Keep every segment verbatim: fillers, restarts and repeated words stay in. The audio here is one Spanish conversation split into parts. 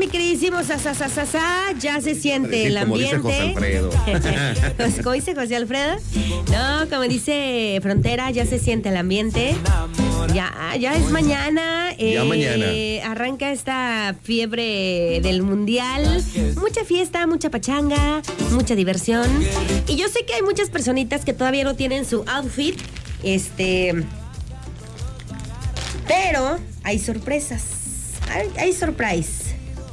mi queridísimo Sasasasasa, ya se siente el ambiente. Como dice José Alfredo. Como dice José Alfredo. No, como dice Frontera, ya se siente el ambiente. Ya, ya es mañana. Ya eh, mañana. Arranca esta fiebre del mundial. Mucha fiesta, mucha pachanga, mucha diversión. Y yo sé que hay muchas personitas que todavía no tienen su outfit. Este. Pero hay sorpresas. Hay, hay surprise.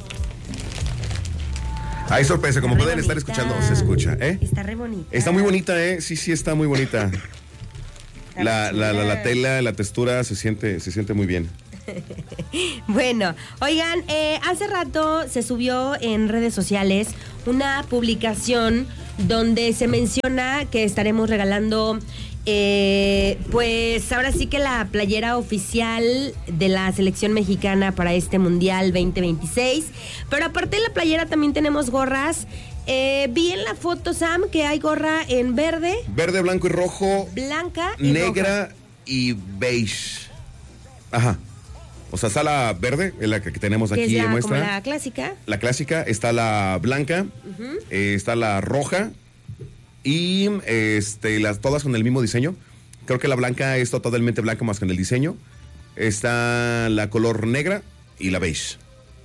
Hay sorpresa, como Está pueden re estar bonita. escuchando, se escucha, ¿eh? Está re bonita. Está muy bonita, ¿eh? Sí, sí, está muy bonita. La, la, la, la tela, la textura se siente, se siente muy bien. Bueno, oigan, eh, hace rato se subió en redes sociales una publicación donde se menciona que estaremos regalando, eh, pues ahora sí que la playera oficial de la selección mexicana para este Mundial veinte veintiséis. Pero aparte de la playera también tenemos gorras. Eh, vi en la foto, Sam, que hay gorra en verde, Verde, blanco y rojo, blanca y negra roja. y beige. Ajá. O sea, está la verde, es la que tenemos Que aquí es en la, muestra. como la clásica. La clásica, está la blanca, Uh-huh. eh, está la roja y este, las, todas con el mismo diseño. Creo que la blanca es totalmente blanca más que en el diseño. Está la color negra y la beige.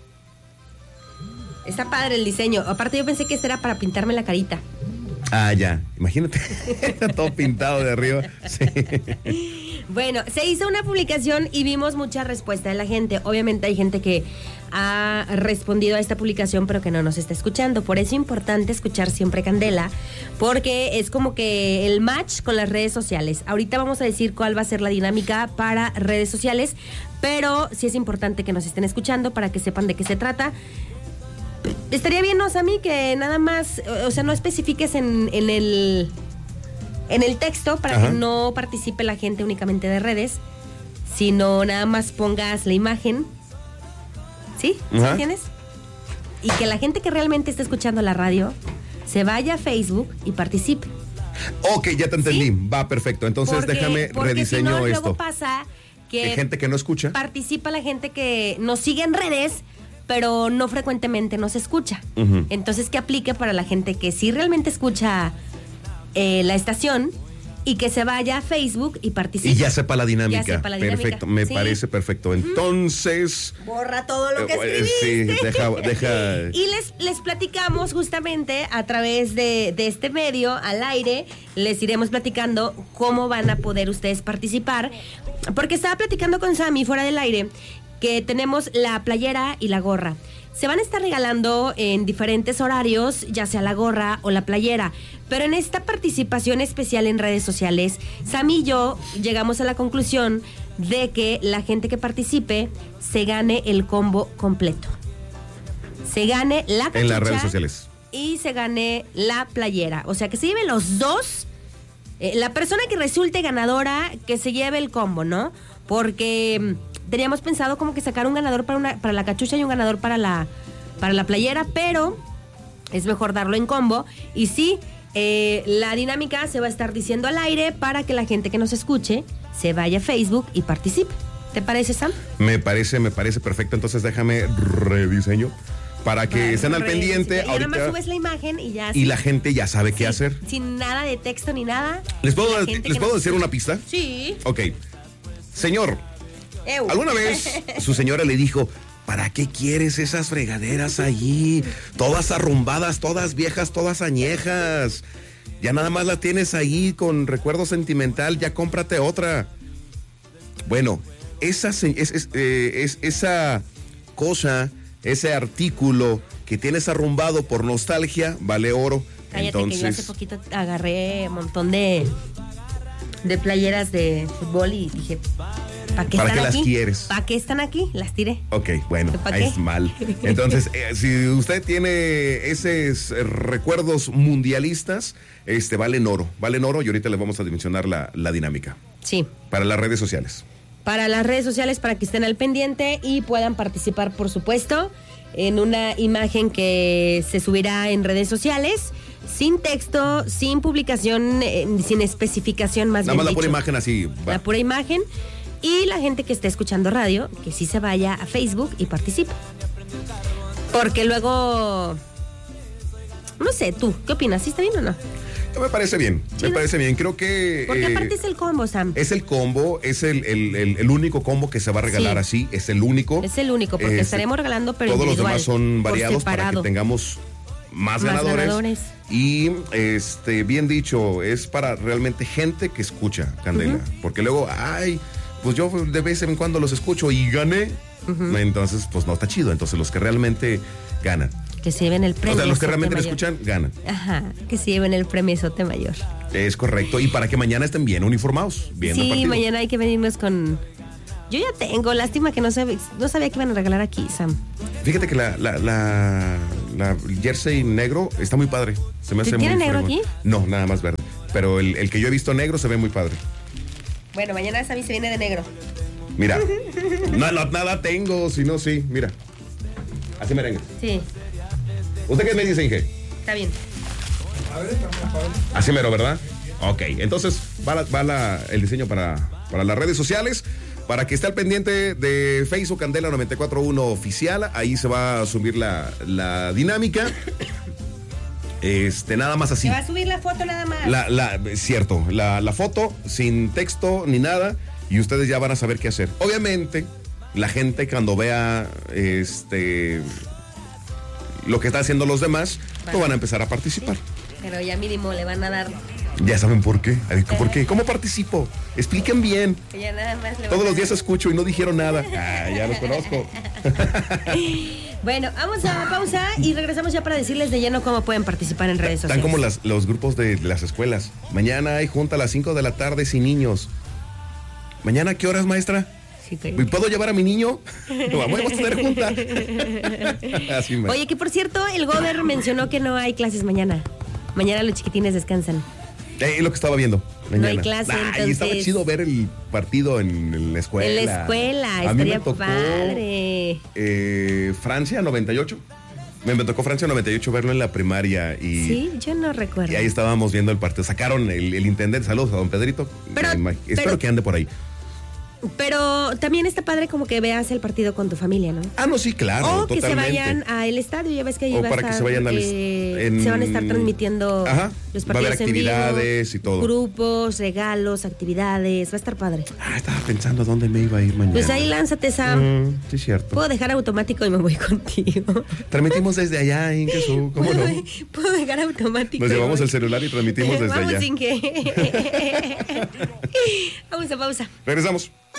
Está padre el diseño. Aparte yo pensé que este era para pintarme la carita. Ah, ya, imagínate, todo pintado de arriba. Sí. Bueno, se hizo una publicación y vimos mucha respuesta de la gente. Obviamente hay gente que ha respondido a esta publicación pero que no nos está escuchando. Por eso es importante escuchar siempre Candela, porque es como que el match con las redes sociales. Ahorita vamos a decir cuál va a ser la dinámica para redes sociales, pero sí es importante que nos estén escuchando para que sepan de qué se trata. Estaría bien, ¿no, Sammy? Que nada más, o sea, no especifiques en, en el en el texto para Ajá. que no participe la gente únicamente de redes, sino nada más pongas la imagen. ¿Sí? ¿Sí Ajá. entiendes? Y que la gente que realmente está escuchando la radio se vaya a Facebook y participe. Ok, ya te entendí. ¿Sí? Va, perfecto. Entonces Porque- déjame porque rediseño si no, esto. luego pasa que Que gente que no escucha. participa la gente que nos sigue en redes, pero no frecuentemente nos escucha. Ujú. Entonces, que aplique para la gente que sí realmente escucha eh, la estación y que se vaya a Facebook y participe. Y ya sepa la dinámica. Ya sepa la dinámica. Perfecto, me Sí. parece perfecto. Entonces, Borra todo lo que eh, escribiste. sí, deja, deja. Y les, les platicamos justamente a través de, de este medio, al aire, les iremos platicando cómo van a poder ustedes participar. Porque estaba platicando con Sammy fuera del aire que tenemos la playera y la gorra. Se van a estar regalando en diferentes horarios, ya sea la gorra o la playera. Pero en esta participación especial en redes sociales, Sam y yo llegamos a la conclusión de que la gente que participe se gane el combo completo. Se gane la cachucha En las redes sociales. y se gane la playera. O sea, que se lleven los dos. Eh, la persona que resulte ganadora, que se lleve el combo, ¿no? Porque mm, teníamos pensado como que sacar un ganador para, una, para la cachucha y un ganador para la, para la playera, pero es mejor darlo en combo. Y sí, eh, la dinámica se va a estar diciendo al aire para que la gente que nos escuche se vaya a Facebook y participe. ¿Te parece, Sam? Me parece, me parece perfecto. Entonces déjame rediseño para que Vale, estén al re- pendiente Y nada más ahorita. subes la imagen y ya. Y la gente ya sabe qué Sí, hacer. Sin nada de texto ni nada. ¿Les puedo, La gente ¿les que puedo nos decir escucha. una pista? Sí. Ok. Señor, Eu. ¿alguna vez su señora le dijo, ¿para qué quieres esas fregaderas allí? Todas arrumbadas, todas viejas, todas añejas. Ya nada más la tienes ahí con recuerdo sentimental, ya cómprate otra. Bueno, esa, se- es, es, eh, es- esa cosa, ese artículo que tienes arrumbado por nostalgia, vale oro. Cállate, que yo hace Entonces, poquito agarré un montón de, de playeras de fútbol y dije, ¿para qué ¿Para están qué las aquí? quieres? ¿Para qué están aquí? Las tiré. ok, bueno, ¿Para ahí qué? es mal. Entonces, eh, si usted tiene esos eh, recuerdos mundialistas, este, valen oro, valen oro y ahorita les vamos a dimensionar la, la dinámica Sí. para las redes sociales. Para las redes sociales, para que estén al pendiente y puedan participar, por supuesto, en una imagen que se subirá en redes sociales, sin texto, sin publicación, eh, sin especificación, más Nada bien más la dicho. pura imagen así. va. La pura imagen. Y la gente que esté escuchando radio, que sí se vaya a Facebook y participe. Porque luego, no sé, tú, ¿qué opinas? ¿Sí está bien o no? Me parece bien, sí, me ¿no? parece bien. Creo que... Porque eh, aparte es el combo, Sam. Es el combo, es el, el, el, el único combo que se va a regalar sí. así, es el único. Es el único, porque eh, estaremos regalando, pero todos los demás son variados para que tengamos más, más ganadores. ganadores. Y, este, bien dicho, es para realmente gente que escucha, Candela. Uh-huh. Porque luego, ay, pues yo de vez en cuando los escucho y gané. Uh-huh. Entonces, pues no está chido. Entonces, los que realmente ganan. Que se lleven el premio. O sea, los que realmente le escuchan, ganan. Ajá, que se lleven el premio Sote Mayor. Es correcto. Y para que mañana estén bien uniformados, viendo sí, el partido. Mañana hay que venirnos con... Yo ya tengo, lástima que no sabía, no sabía que iban a regalar aquí, Sam. Fíjate que la, la, la, la jersey negro está muy padre. Se me hace ¿Tiene muy negro fregón. aquí? No, nada más verde. Pero el, el que yo he visto negro se ve muy padre. Bueno, mañana Sammy se viene de negro. Mira, no, no, nada tengo, si no, sí, mira. Así merengue. Sí. ¿Usted qué me dice, Inge? Está bien. Así mero, ¿verdad? Ok, entonces va, la, va la, el diseño para, para las redes sociales, para que esté al pendiente de Facebook Candela noventa y cuatro punto uno oficial, ahí se va a subir la, la dinámica. Este, nada más así. Se va a subir la foto nada más. La, la, cierto, la, la foto sin texto ni nada, y ustedes ya van a saber qué hacer. Obviamente, la gente cuando vea este... lo que están haciendo los demás, vale. no van a empezar a participar. Sí, pero ya mínimo le van a dar. Ya saben por qué. ¿Por qué? ¿Cómo participo? Expliquen bien. Ya nada más le Todos los días escucho y no dijeron nada. Ah, ya los conozco. Bueno, vamos a pausa y regresamos ya para decirles de lleno cómo pueden participar en redes sociales. Están como las, los grupos de las escuelas. Mañana hay junta a las cinco de la tarde sin niños. ¿Mañana a qué horas, maestra? ¿Puedo llevar a mi niño? Vamos a tener junta. Así me... Oye, que por cierto, el Gober mencionó que no hay clases mañana. Mañana los chiquitines descansan. Es eh, lo que estaba viendo. Mañana. No hay clase, ah, entonces... Y estaba chido ver el partido en, en la escuela. En la escuela, a estaría mí me tocó, padre. Eh, Francia noventa y ocho. Me, me tocó Francia noventa y ocho verlo en la primaria. Y, sí, yo no recuerdo. Y ahí estábamos viendo el partido. Sacaron el, el intendente. Saludos a don Pedrito. Pero, eh, espero pero... que ande por ahí. Pero también está padre como que veas el partido con tu familia, ¿no? Ah, no, sí, claro. O totalmente. que se vayan al estadio, ya ves que ahí o va para a estar, que se vayan al eh, en... se van a estar transmitiendo Ajá. los partidos va a haber actividades en vivo, y todo. Grupos, regalos, actividades, va a estar padre. Ah, estaba pensando dónde me iba a ir mañana. Pues ahí lánzate, Sam. Mm, sí, cierto. Puedo dejar automático y me voy contigo. Transmitimos desde allá, Inge, ¿cómo ¿Puedo, no? Puedo dejar automático. Nos llevamos el celular y transmitimos desde Vamos, allá. Inge. Vamos a pausa. Regresamos.